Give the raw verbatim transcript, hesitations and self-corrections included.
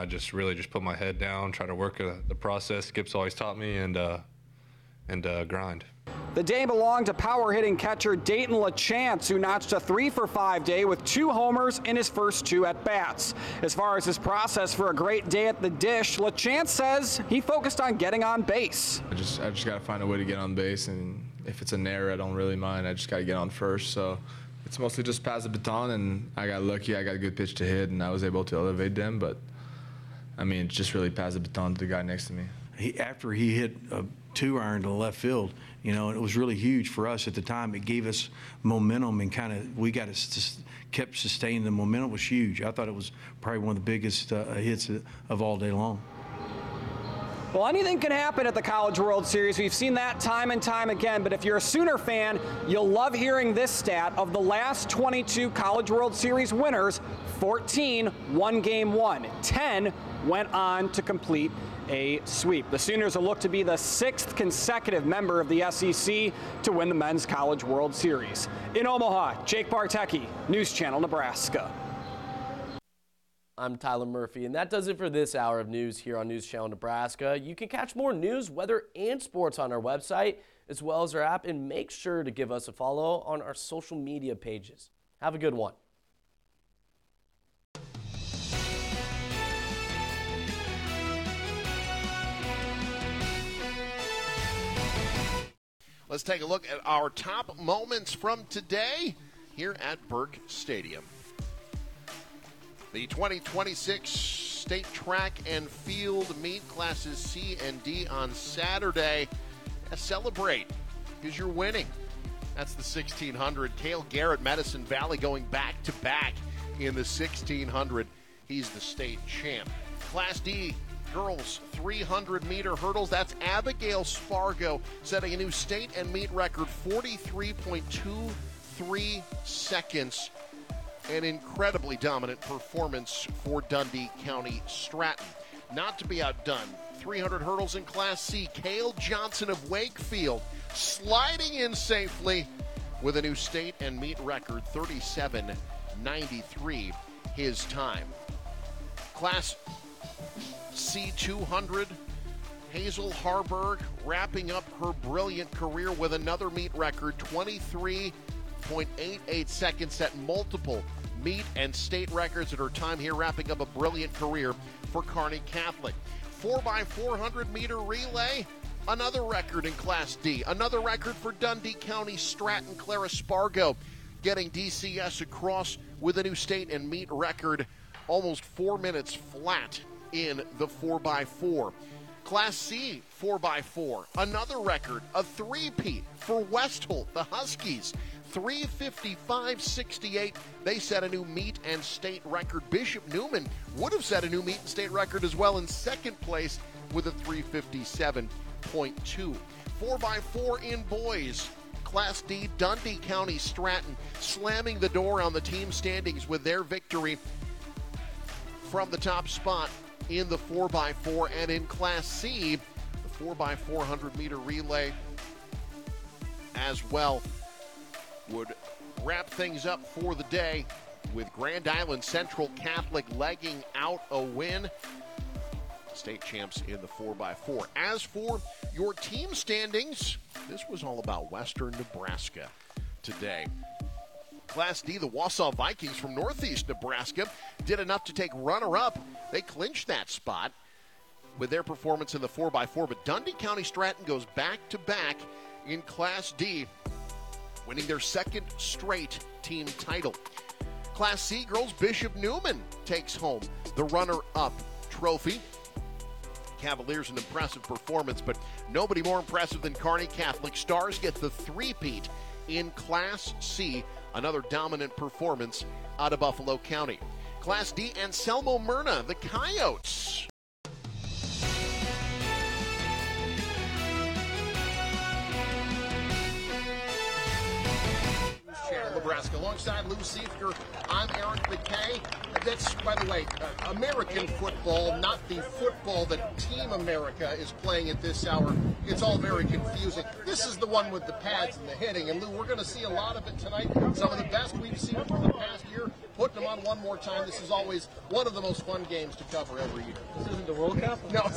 I just really just put my head down, try to work uh, the process Skip's always taught me, and uh, and uh, grind. The day belonged to power-hitting catcher Dayton LaChance, who notched a three for five day with two homers in his first two at-bats. As far as his process for a great day at the dish, LaChance says he focused on getting on base. I just I just got to find a way to get on base, and if it's an error, I don't really mind. I just got to get on first. So it's mostly just pass the baton, and I got lucky. I got a good pitch to hit, and I was able to elevate them. But, I mean, just really pass the baton to the guy next to me. He, after he hit a two-iron to left field, you know, it was really huge for us at the time. It gave us momentum and kind of we got to kept sustaining the momentum. It was huge. I thought it was probably one of the biggest uh, hits of all day long. Well, anything can happen at the College World Series. We've seen that time and time again, but if you're a Sooner fan, you'll love hearing this stat. Of the last twenty-two College World Series winners, fourteen won game one. ten went on to complete a sweep. The Sooners will look to be the sixth consecutive member of the S E C to win the Men's College World Series. In Omaha, Jake Bartecki, News Channel Nebraska. I'm Tyler Murphy, and that does it for this hour of news here on News Channel Nebraska. You can catch more news, weather, and sports on our website, as well as our app, and make sure to give us a follow on our social media pages. Have a good one. Let's take a look at our top moments from today here at Burke Stadium. The twenty twenty-six State Track and Field Meet Classes C and D on Saturday. Yeah, celebrate because you're winning. That's the sixteen hundred. Cale Garrett, Medicine Valley going back-to-back in the sixteen hundred. He's the state champ. Class D girls three hundred meter hurdles. That's Abigail Spargo setting a new state and meet record, forty-three point two three seconds. An incredibly dominant performance for Dundee County Stratton. Not to be outdone, three hundred hurdles in Class C. Cale Johnson of Wakefield sliding in safely with a new state and meet record, thirty-seven ninety-three his time. Class C two hundred, Hazel Harburg wrapping up her brilliant career with another meet record, twenty-three point eight eight seconds, set multiple meet and state records at her time here, wrapping up a brilliant career for Kearney Catholic. four by four hundred meter relay, another record in Class D. Another record for Dundee County Stratton. Clara Spargo getting D C S across with a new state and meet record, almost four minutes flat in the four by four. Class C four by four, another record, a three-peat for Westholt, the Huskies. three fifty-five sixty-eight. They set a new meet and state record. Bishop Neumann would have set a new meet and state record as well in second place with a three fifty-seven point two. four by four in boys. Class D, Dundee County Stratton slamming the door on the team standings with their victory from the top spot in the four by four. And in Class C, the four by four hundred meter relay as well would wrap things up for the day with Grand Island Central Catholic legging out a win. State champs in the four by four. As for your team standings, this was all about Western Nebraska today. Class D, the Wausau Vikings from Northeast Nebraska did enough to take runner-up. They clinched that spot with their performance in the four by four, but Dundee County Stratton goes back-to-back in Class D, winning their second straight team title. Class C girls, Bishop Neumann takes home the runner-up trophy. Cavaliers, an impressive performance, but nobody more impressive than Kearney Catholic. Stars get the three-peat in Class C, another dominant performance out of Buffalo County. Class D, Anselmo Myrna, the Coyotes. Nebraska. Alongside Lou Siefker, I'm Eric McKay. That's, by the way, uh, American football, not the football that Team America is playing at this hour. It's all very confusing. This is the one with the pads and the hitting. And Lou, we're going to see a lot of it tonight. Some of the best we've seen from the past year. putting them on one more time. This is always one of the most fun games to cover every year. This isn't the World Cup? No.